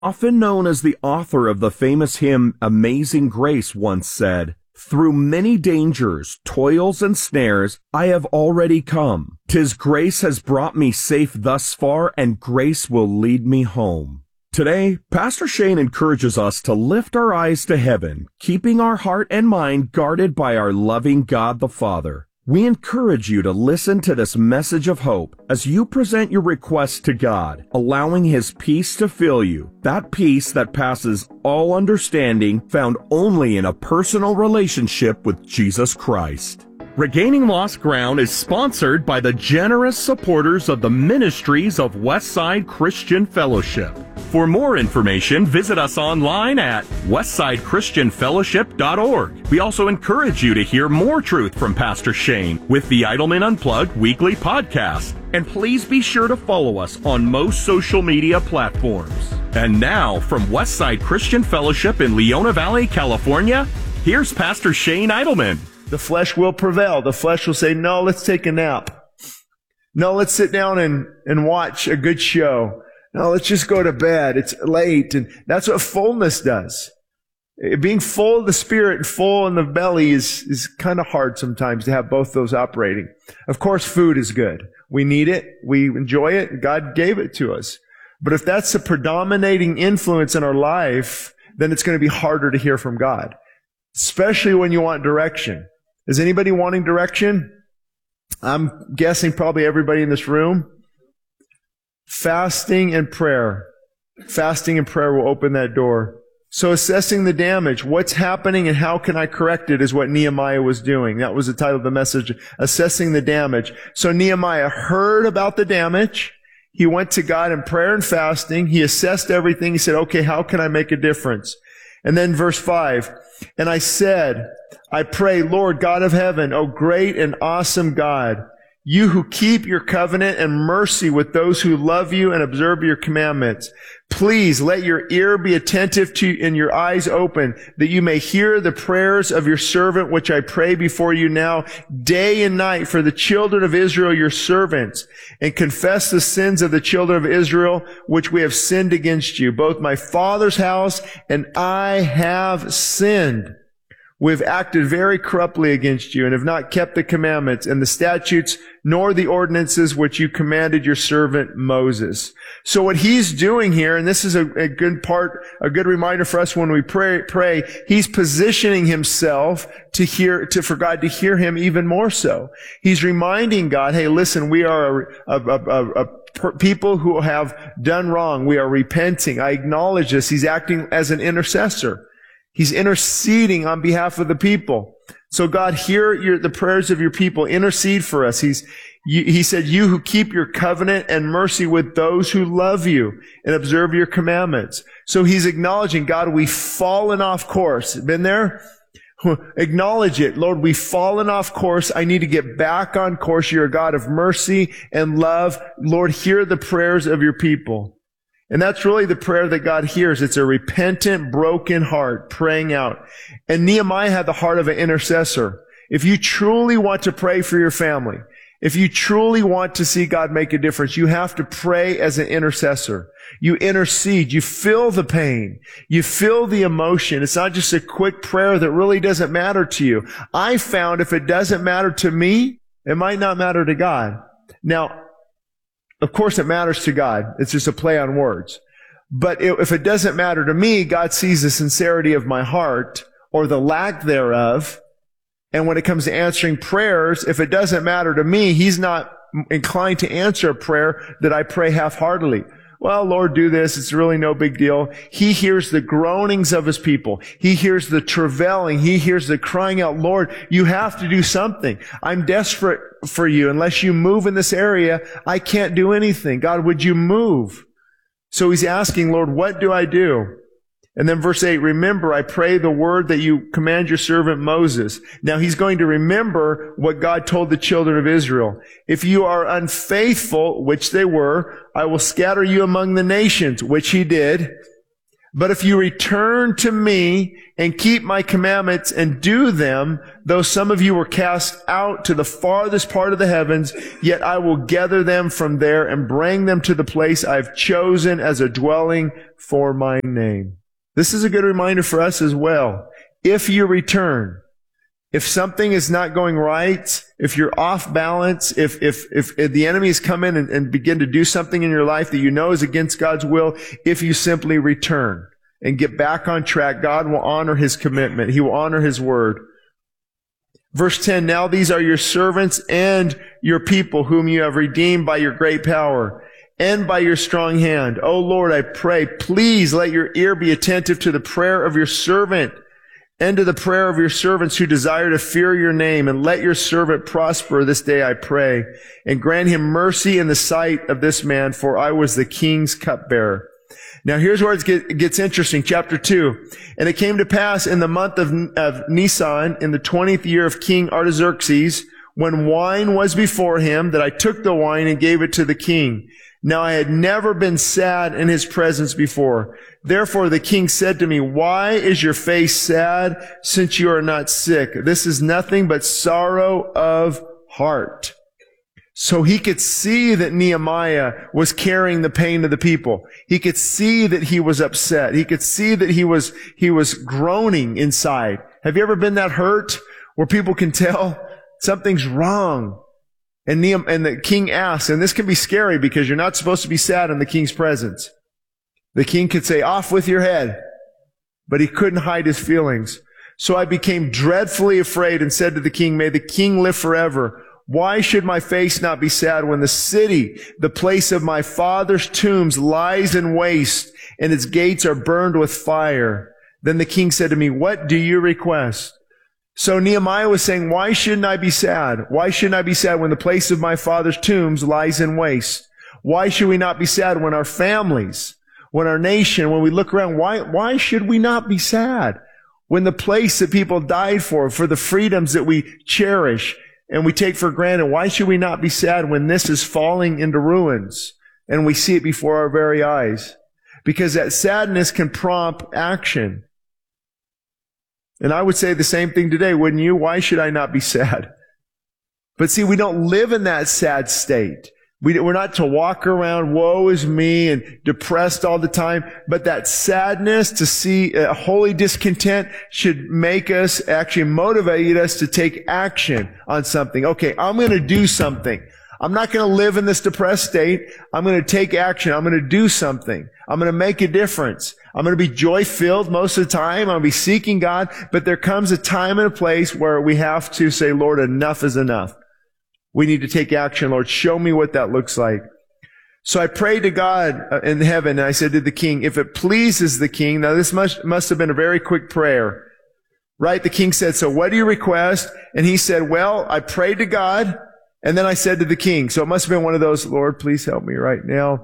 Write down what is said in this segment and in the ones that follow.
often known as the author of the famous hymn Amazing Grace, once said, "Through many dangers, toils, and snares, I have already come. 'Tis grace has brought me safe thus far, and grace will lead me home." Today, Pastor Shane encourages us to lift our eyes to heaven, keeping our heart and mind guarded by our loving God the Father. We encourage you to listen to this message of hope as you present your requests to God, allowing His peace to fill you, that peace that passes all understanding, found only in a personal relationship with Jesus Christ. Regaining Lost Ground is sponsored by the generous supporters of the ministries of Westside Christian Fellowship. For more information, visit us online at westsidechristianfellowship.org. We also encourage you to hear more truth from Pastor Shane with the Idleman Unplugged weekly podcast. And please be sure to follow us on most social media platforms. And now, from Westside Christian Fellowship in Leona Valley, California, here's Pastor Shane Idleman. The flesh will prevail. The flesh will say, no, let's take a nap. No, let's sit down and watch a good show. No, let's just go to bed. It's late. And that's what fullness does. Being full of the Spirit and full in the belly is kind of hard sometimes to have both those operating. Of course, food is good. We need it. We enjoy it. God gave it to us. But if that's the predominating influence in our life, then it's going to be harder to hear from God, especially when you want direction. Is anybody wanting direction? I'm guessing probably everybody in this room. Fasting and prayer. Fasting and prayer will open that door. So assessing the damage, what's happening and how can I correct it is what Nehemiah was doing. That was the title of the message, assessing the damage. So Nehemiah heard about the damage. He went to God in prayer and fasting. He assessed everything. He said, okay, how can I make a difference? And then verse 5, and I said, I pray, Lord God of heaven, O great and awesome God, you who keep your covenant and mercy with those who love you and observe your commandments. Please let your ear be attentive to and your eyes open, that you may hear the prayers of your servant, which I pray before you now, day and night, for the children of Israel, your servants, and confess the sins of the children of Israel, which we have sinned against you. Both my father's house and I have sinned. We have acted very corruptly against you and have not kept the commandments and the statutes nor the ordinances which you commanded your servant Moses. So what he's doing here, and this is a good reminder for us when we pray, he's positioning himself for God to hear him even more so. He's reminding God, hey, listen, we are a people who have done wrong. We are repenting. I acknowledge this. He's acting as an intercessor. He's interceding on behalf of the people. So God, hear the prayers of your people. Intercede for us. He said, you who keep your covenant and mercy with those who love you and observe your commandments. So he's acknowledging, God, we've fallen off course. Been there? Acknowledge it. Lord, we've fallen off course. I need to get back on course. You're a God of mercy and love. Lord, hear the prayers of your people. And that's really the prayer that God hears. It's a repentant, broken heart praying out. And Nehemiah had the heart of an intercessor. If you truly want to pray for your family, if you truly want to see God make a difference, you have to pray as an intercessor. You intercede. You feel the pain. You feel the emotion. It's not just a quick prayer that really doesn't matter to you. I found if it doesn't matter to me, it might not matter to God. Now, of course, it matters to God. It's just a play on words. But if it doesn't matter to me, God sees the sincerity of my heart or the lack thereof. And when it comes to answering prayers, if it doesn't matter to me, He's not inclined to answer a prayer that I pray half-heartedly. Well, Lord, do this. It's really no big deal. He hears the groanings of His people. He hears the travailing. He hears the crying out, Lord, you have to do something. I'm desperate for you. Unless you move in this area, I can't do anything. God, would you move? So he's asking, Lord, what do I do? And then verse 8, remember, I pray the word that you command your servant Moses. Now he's going to remember what God told the children of Israel. If you are unfaithful, which they were, I will scatter you among the nations, which he did. But if you return to me and keep my commandments and do them, though some of you were cast out to the farthest part of the heavens, yet I will gather them from there and bring them to the place I've chosen as a dwelling for my name. This is a good reminder for us as well. If you return, if something is not going right, if you're off balance, if the enemy has come in and begin to do something in your life that you know is against God's will, if you simply return and get back on track, God will honor His commitment. He will honor His word. Verse 10, now these are your servants and your people whom you have redeemed by your great power and by your strong hand. O Lord, I pray, please let your ear be attentive to the prayer of your servant and to the prayer of your servants who desire to fear your name, and let your servant prosper this day, I pray, and grant him mercy in the sight of this man, for I was the king's cupbearer. Now here's where it gets interesting. Chapter 2. And it came to pass in the month of Nisan, in the 20th year of King Artaxerxes, when wine was before him, that I took the wine and gave it to the king. Now I had never been sad in his presence before. Therefore the king said to me, why is your face sad, since you are not sick? This is nothing but sorrow of heart. So he could see that Nehemiah was carrying the pain of the people. He could see that he was upset. He could see that he was groaning inside. Have you ever been that hurt where people can tell something's wrong? And the king asks, and this can be scary because you're not supposed to be sad in the king's presence. The king could say, off with your head. But he couldn't hide his feelings. So I became dreadfully afraid and said to the king, may the king live forever. Why should my face not be sad when the city, the place of my father's tombs, lies in waste and its gates are burned with fire? Then the king said to me, what do you request? So Nehemiah was saying, why shouldn't I be sad? Why shouldn't I be sad when the place of my father's tombs lies in waste? Why should we not be sad when our families, when our nation, when we look around, why should we not be sad? When the place that people died for the freedoms that we cherish and we take for granted, why should we not be sad when this is falling into ruins and we see it before our very eyes? Because that sadness can prompt action. And I would say the same thing today, wouldn't you? Why should I not be sad? But see, we don't live in that sad state. We're not to walk around, woe is me, and depressed all the time. But that sadness, to see holy discontent, should make us, actually motivate us to take action on something. Okay, I'm going to do something. I'm not going to live in this depressed state. I'm going to take action. I'm going to do something. I'm going to make a difference. I'm going to be joy-filled most of the time. I'm going to be seeking God. But there comes a time and a place where we have to say, Lord, enough is enough. We need to take action. Lord, show me what that looks like. So I prayed to God in heaven, and I said to the king, if it pleases the king, now this must have been a very quick prayer, right? The king said, so what do you request? And he said, well, I prayed to God, and then I said to the king, so it must have been one of those, Lord, please help me right now.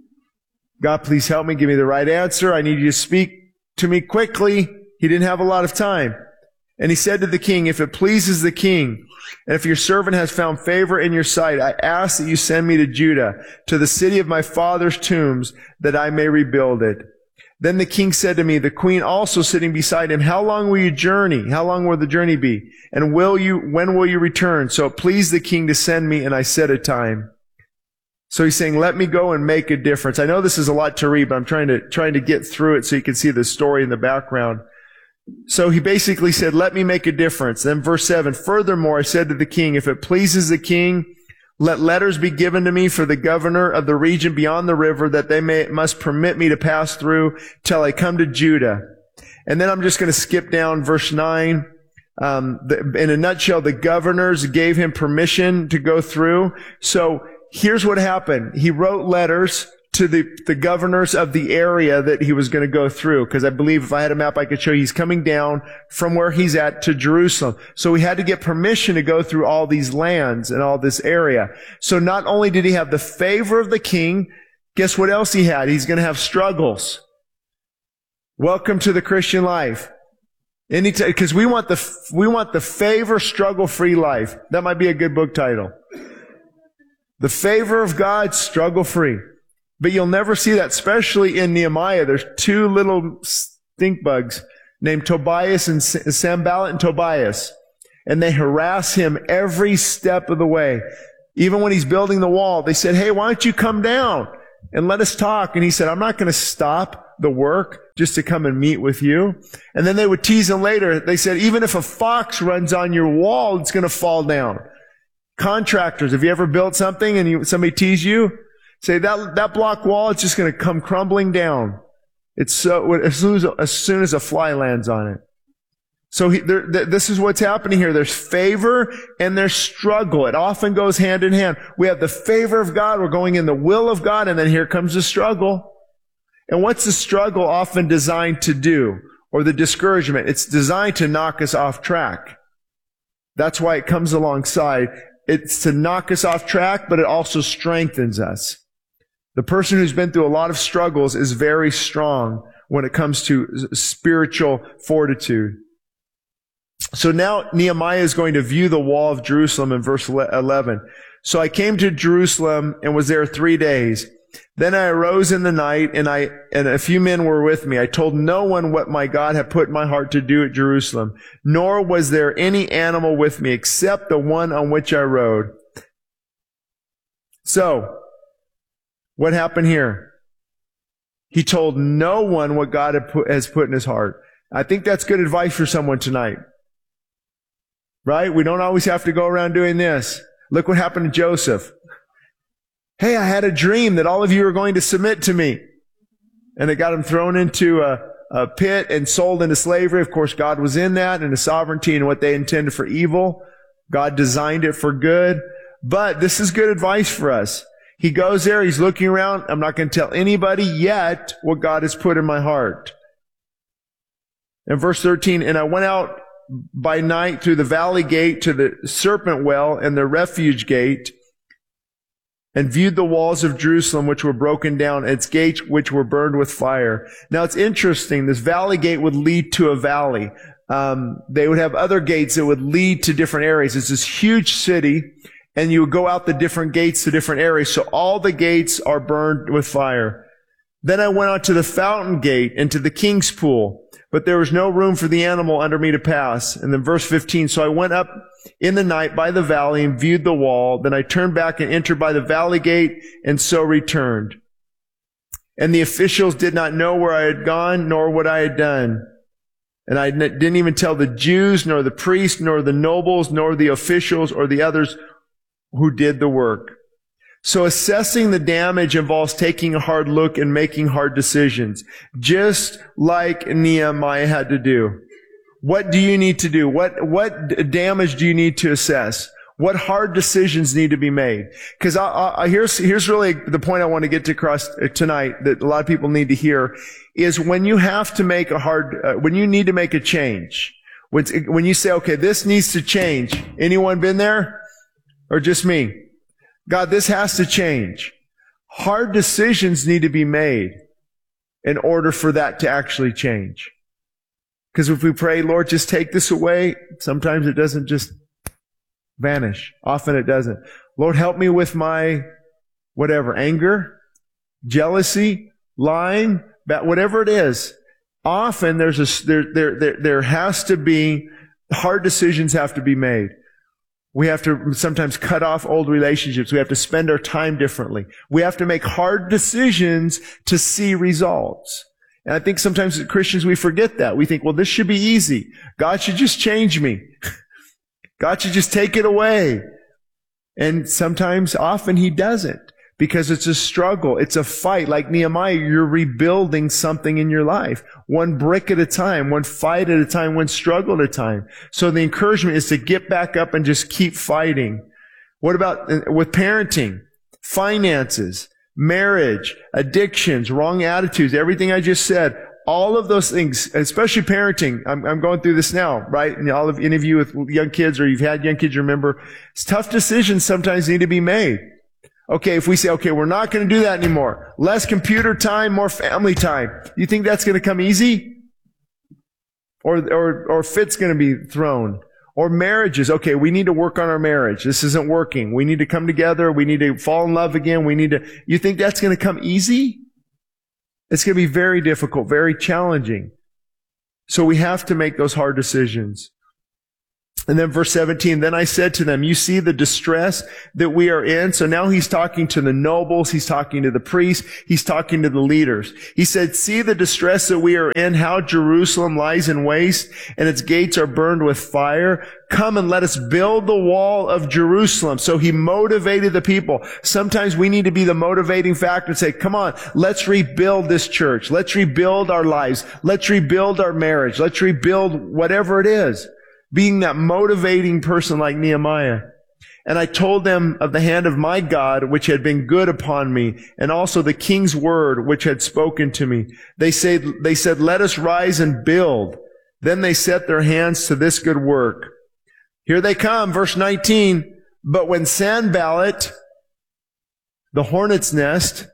God, please help me. Give me the right answer. I need you to speak to me quickly. He didn't have a lot of time. And he said to the king, if it pleases the king, and if your servant has found favor in your sight, I ask that you send me to Judah, to the city of my father's tombs, that I may rebuild it. Then the king said to me, the queen also sitting beside him, how long will you journey? How long will the journey be? And when will you return? So it pleased the king to send me, and I set a time. So he's saying, let me go and make a difference. I know this is a lot to read, but I'm trying to get through it so you can see the story in the background. So he basically said, let me make a difference. Then verse 7, furthermore, I said to the king, if it pleases the king, let letters be given to me for the governor of the region beyond the river, that they must permit me to pass through till I come to Judah. And then I'm just going to skip down verse 9. In a nutshell, the governors gave him permission to go through. So here's what happened. He wrote letters to the governors of the area that he was going to go through. Because I believe if I had a map, I could show you he's coming down from where he's at to Jerusalem. So he had to get permission to go through all these lands and all this area. So not only did he have the favor of the king, guess what else he had? He's going to have struggles. Welcome to the Christian life. Because we want the favor, struggle-free life. That might be a good book title. The favor of God, struggle-free. But you'll never see that, especially in Nehemiah. There's two little stink bugs named Tobias and Sanballat and Tobias. And they harass him every step of the way. Even when he's building the wall, they said, hey, why don't you come down and let us talk? And he said, I'm not going to stop the work just to come and meet with you. And then they would tease him later. They said, even if a fox runs on your wall, it's going to fall down. Contractors, have you ever built something and somebody tease you? Say that block wall, it's just going to come crumbling down. It's so, as soon as a fly lands on it. So this is what's happening here. There's favor and there's struggle. It often goes hand in hand. We have the favor of God. We're going in the will of God. And then here comes the struggle. And what's the struggle often designed to do? Or the discouragement? It's designed to knock us off track. That's why it comes alongside. It's to knock us off track, but it also strengthens us. The person who's been through a lot of struggles is very strong when it comes to spiritual fortitude. So now Nehemiah is going to view the wall of Jerusalem in verse 11. So I came to Jerusalem and was there 3 days. Then I arose in the night and a few men were with me. I told no one what my God had put in my heart to do at Jerusalem, nor was there any animal with me except the one on which I rode. So, what happened here? He told no one what God has put in his heart. I think that's good advice for someone tonight. Right? We don't always have to go around doing this. Look what happened to Joseph. Hey, I had a dream that all of you are going to submit to me. And it got him thrown into a pit and sold into slavery. Of course, God was in that and His sovereignty and what they intended for evil. God designed it for good. But this is good advice for us. He goes there, he's looking around. I'm not going to tell anybody yet what God has put in my heart. In verse 13, and I went out by night through the valley gate to the serpent well and the refuge gate, and viewed the walls of Jerusalem which were broken down, its gates which were burned with fire. Now it's interesting, this valley gate would lead to a valley. They would have other gates that would lead to different areas. It's this huge city, and you would go out the different gates to different areas. So all the gates are burned with fire. Then I went out to the fountain gate and to the king's pool, but there was no room for the animal under me to pass. And then verse 15, so I went up in the night by the valley and viewed the wall. Then I turned back and entered by the valley gate and so returned. And the officials did not know where I had gone nor what I had done. And I didn't even tell the Jews, nor the priests, nor the nobles, nor the officials, or the others who did the work. So assessing the damage involves taking a hard look and making hard decisions, just like Nehemiah had to do. What do you need to do? What damage do you need to assess? What hard decisions need to be made? Because here's really the point I want to get to across tonight that a lot of people need to hear is when you have to make when you need to make a change, when you say, okay, this needs to change. Anyone been there? Or just me? God, this has to change. Hard decisions need to be made in order for that to actually change. Because if we pray, Lord, just take this away, sometimes it doesn't just vanish. Often it doesn't. Lord, help me with my anger, jealousy, lying, whatever it is. Often there has to be, hard decisions have to be made. We have to sometimes cut off old relationships. We have to spend our time differently. We have to make hard decisions to see results. And I think sometimes as Christians we forget that. We think, well, this should be easy. God should just change me. God should just take it away. And often He doesn't. Because it's a struggle. It's a fight. Like Nehemiah, you're rebuilding something in your life. One brick at a time, one fight at a time, one struggle at a time. So the encouragement is to get back up and just keep fighting. What about with parenting, finances, marriage, addictions, wrong attitudes, everything I just said? All of those things, especially parenting. I'm going through this now, right? And any of you with young kids or you've had young kids, remember, tough decisions sometimes need to be made. Okay, if we say, okay, we're not going to do that anymore. Less computer time, more family time. You think that's going to come easy? Or fit's going to be thrown? Or marriages. Okay, we need to work on our marriage. This isn't working. We need to come together. We need to fall in love again. You think that's going to come easy? It's going to be very difficult, very challenging. So we have to make those hard decisions. And then verse 17, then I said to them, you see the distress that we are in? So now he's talking to the nobles, he's talking to the priests, he's talking to the leaders. He said, see the distress that we are in, how Jerusalem lies in waste, and its gates are burned with fire. Come and let us build the wall of Jerusalem. So he motivated the people. Sometimes we need to be the motivating factor and say, come on, let's rebuild this church. Let's rebuild our lives. Let's rebuild our marriage. Let's rebuild whatever it is. Being that motivating person like Nehemiah. And I told them of the hand of my God, which had been good upon me, and also the king's word, which had spoken to me. They said, let us rise and build. Then they set their hands to this good work. Here they come, verse 19. But when Sanballat, the hornet's nest,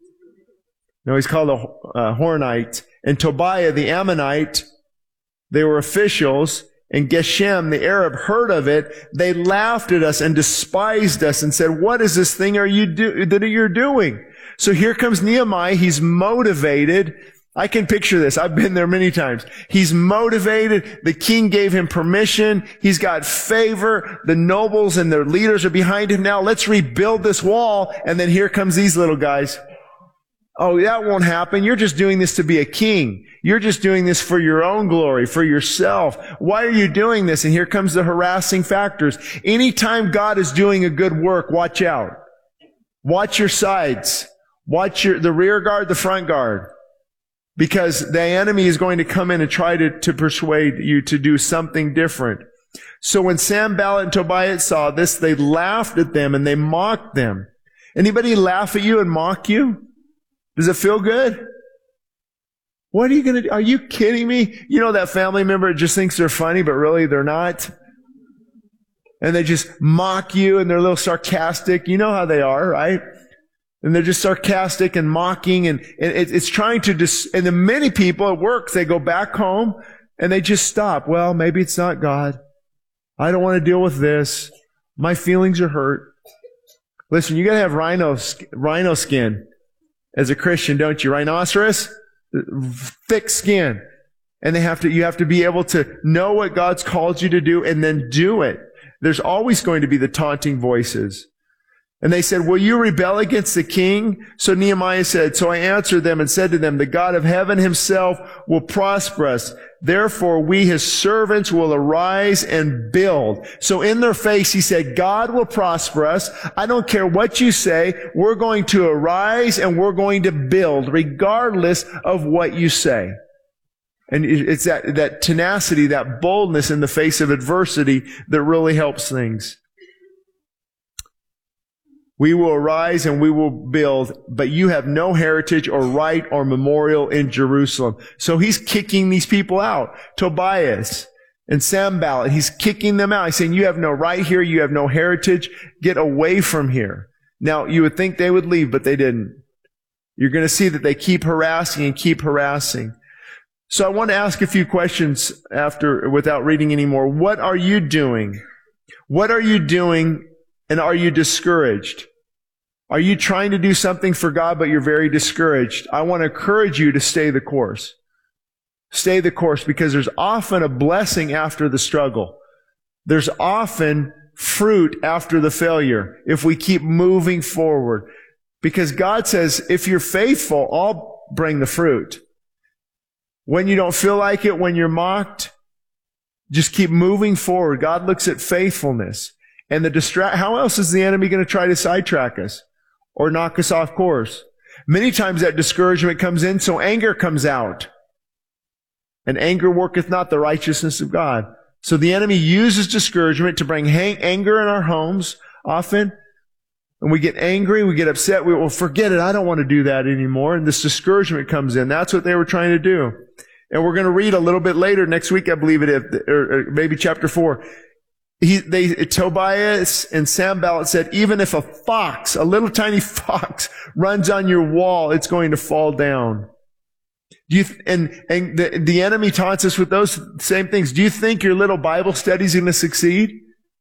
no, he's called a Hornite, and Tobiah, the Ammonite, they were officials, and Geshem, the Arab, heard of it. They laughed at us and despised us and said, what is this thing that you're doing? So here comes Nehemiah. He's motivated. I can picture this. I've been there many times. He's motivated. The king gave him permission. He's got favor. The nobles and their leaders are behind him now. Let's rebuild this wall. And then here comes these little guys. Oh, that won't happen. You're just doing this to be a king. You're just doing this for your own glory, for yourself. Why are you doing this? And here comes the harassing factors. Anytime God is doing a good work, watch out. Watch your sides. Watch the rear guard, the front guard. Because the enemy is going to come in and try to persuade you to do something different. So when Sanballat and Tobiah saw this, they laughed at them and they mocked them. Anybody laugh at you and mock you? Does it feel good? What are you going to do? Are you kidding me? You know that family member just thinks they're funny, but really they're not? And they just mock you and they're a little sarcastic. You know how they are, right? And they're just sarcastic and mocking and it's trying to and then many people at work, they go back home and they just stop. Well, maybe it's not God. I don't want to deal with this. My feelings are hurt. Listen, you got to have rhino skin. As a Christian, don't you? Rhinoceros? Thick skin. And you have to be able to know what God's called you to do and then do it. There's always going to be the taunting voices. And they said, will you rebel against the king? So Nehemiah said, so I answered them and said to them, the God of heaven himself will prosper us. Therefore, we, his servants, will arise and build. So in their face, he said, God will prosper us. I don't care what you say. We're going to arise and we're going to build regardless of what you say. And it's that tenacity, that boldness in the face of adversity that really helps things. We will arise and we will build, but you have no heritage or right or memorial in Jerusalem. So he's kicking these people out. Tobias and Sanballat, he's kicking them out. He's saying, you have no right here. You have no heritage. Get away from here. Now, you would think they would leave, but they didn't. You're going to see that they keep harassing and keep harassing. So I want to ask a few questions without reading anymore. What are you doing? What are you doing? And are you discouraged? Are you trying to do something for God, but you're very discouraged? I want to encourage you to stay the course. Stay the course, because there's often a blessing after the struggle. There's often fruit after the failure if we keep moving forward. Because God says, if you're faithful, I'll bring the fruit. When you don't feel like it, when you're mocked, just keep moving forward. God looks at faithfulness. And how else is the enemy going to try to sidetrack us or knock us off course? Many times that discouragement comes in, so anger comes out. And anger worketh not the righteousness of God. So the enemy uses discouragement to bring anger in our homes often. And we get angry, we get upset, we will forget it. I don't want to do that anymore. And this discouragement comes in. That's what they were trying to do. And we're going to read a little bit later, next week, I believe it is, or maybe chapter 4. Tobias and Sanballat said, even if a little tiny fox runs on your wall, it's going to fall down. The enemy taunts us with those same things. Do you think your little Bible study is going to succeed?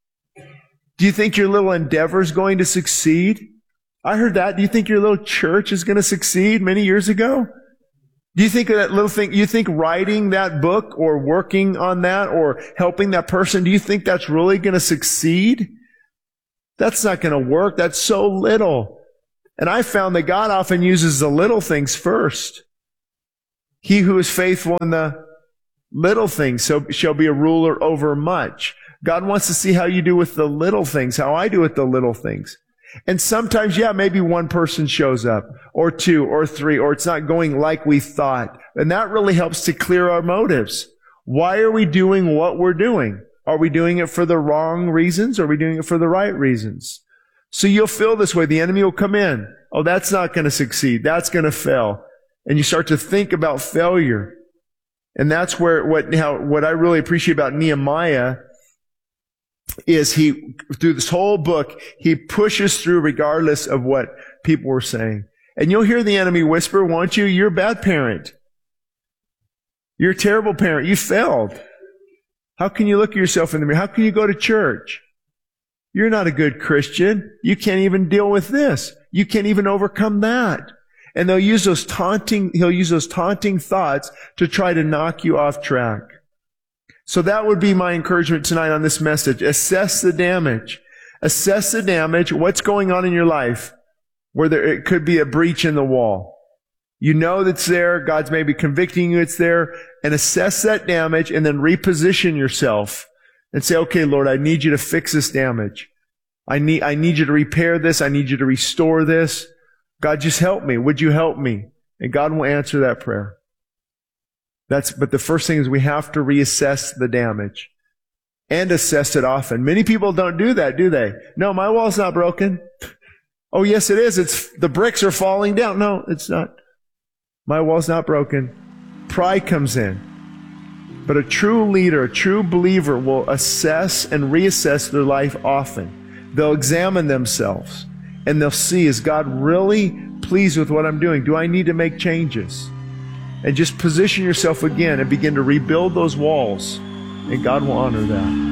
Do you think your little endeavor is going to succeed? I heard that. Do you think your little church is going to succeed many years ago? Do you think that little thing, you think writing that book or working on that or helping that person, do you think that's really going to succeed? That's not going to work. That's so little. And I found that God often uses the little things first. He who is faithful in the little things shall be a ruler over much. God wants to see how you do with the little things, how I do with the little things. And sometimes, maybe one person shows up, or two, or three, or it's not going like we thought. And that really helps to clear our motives. Why are we doing what we're doing? Are we doing it for the wrong reasons, or are we doing it for the right reasons? So you'll feel this way. The enemy will come in. Oh, that's not going to succeed. That's going to fail. And you start to think about failure. And that's where what I really appreciate about Nehemiah is through this whole book, he pushes through regardless of what people were saying. And you'll hear the enemy whisper, won't you? You're a bad parent. You're a terrible parent. You failed. How can you look at yourself in the mirror? How can you go to church? You're not a good Christian. You can't even deal with this. You can't even overcome that. And he'll use those taunting thoughts to try to knock you off track. So that would be my encouragement tonight on this message. Assess the damage. Assess the damage. What's going on in your life where it could be a breach in the wall. You know that's there. God's maybe convicting you it's there. And assess that damage and then reposition yourself and say, okay, Lord, I need you to fix this damage. I need you to repair this. I need you to restore this. God, just help me. Would you help me? And God will answer that prayer. But the first thing is we have to reassess the damage and assess it often. Many people don't do that, do they? No, my wall's not broken. Oh, yes, it is. The bricks are falling down. No, it's not. My wall's not broken. Pride comes in. But a true leader, a true believer will assess and reassess their life often. They'll examine themselves. And they'll see, is God really pleased with what I'm doing? Do I need to make changes? And just position yourself again and begin to rebuild those walls. And God will honor that.